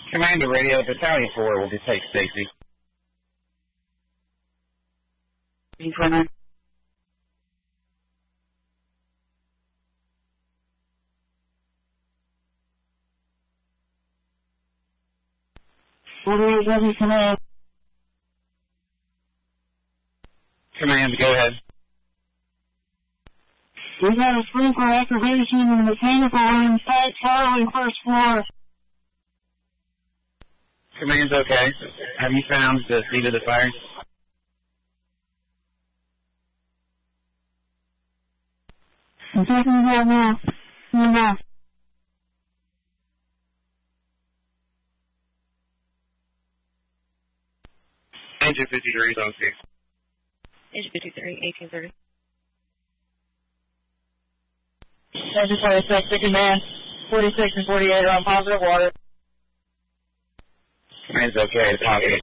Command to radio, Battalion 4 will take Stacy. D29. Command. Command, go ahead. We got a sprinkler activation in the mechanical room, Site Charlie, first floor. Command's okay. Have you found the seat of the fire? I'm taking it out now. Now. Engine 53 is on 6. Engine 53, 1830. Engine 46, to command. 46 and 48 are on positive water. Command's okay, positive.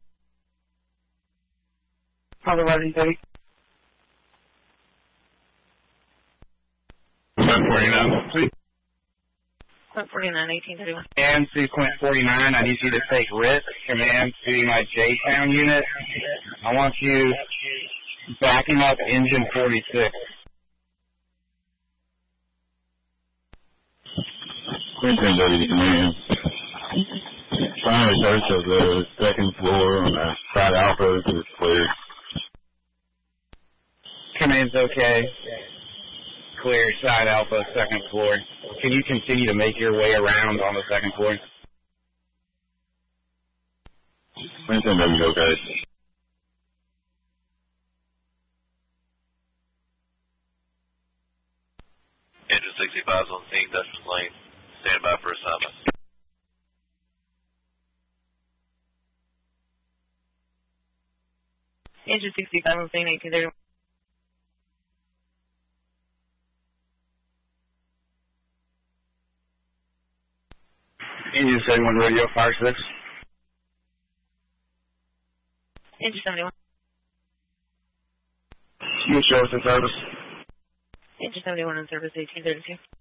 Positive 1130. 49. 49, 1831. And sequence 49, I need you to take risk. Command to my J-Town unit. I want you backing up engine 46. Quentin, ready to command. Primary search of the second floor on the side alpha is clear. Command's okay. Clear, side alpha, second floor. Can you continue to make your way around on the second floor? Quentin, ready to go, guys. Engine 65 is on scene, Dutchess Lane. Stand by for assignment. Engine 65 on scene, 1831. Engine 71 radio, fire 6. Engine 71. You show us in service. Engine 71 in service, 1832.